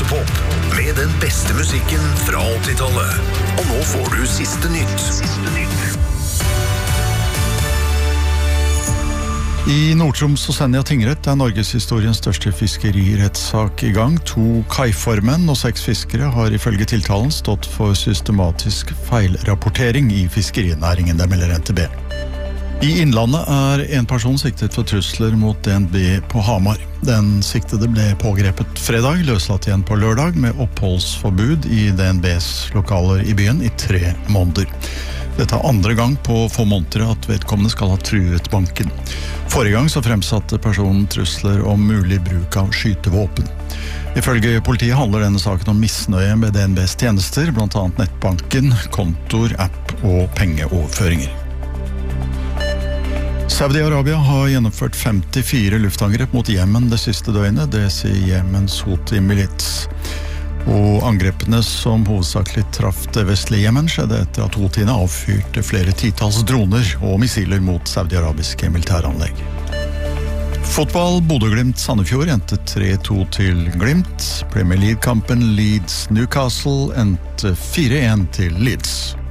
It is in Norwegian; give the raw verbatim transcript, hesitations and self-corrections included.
Radiopop med den beste musikken fra åttitallet. Og nå får du siste nytt. Siste nytt. I Nord-Troms og Senja tingrett er Norges historiens største fiskerirettssak i gang. To kaiformenn og seks fiskere har ifølge tiltalen stått for systematisk feilrapportering i fiskerinæringen, det melder N T B. I Innlandet er en person siktet for trusler mot D N B på Hamar. Den siktede ble pågrepet fredag, løslatt igjen på lørdag med oppholdsforbud i D N Bs lokaler i byen i tre måneder. Dette er andre gang på få måneder at vedkommende skal ha truet banken. Forrige gang så fremsatte personen trusler om mulig bruk av skytevåpen. Ifølge politiet handler denne saken om misnøye med D N Bs tjenester, blant annet nettbanken, kontor, app og pengeoverføringer. Saudi-Arabia har gjennomført femtifire luftangrep mot Yemen det siste døgnet, det sier Yemens Houthi-milits. Og angrepene som hovedsakelig traff det vestlige Yemen skjedde etter at Houthiene avfyrte flere titals droner og missiler mot saudi-arabiske militæranlegg. Fotball, Bodø/Glimt Sandefjord endte tre to til Glimt. Premier League-kampen Leeds Newcastle endte fire en til Leeds.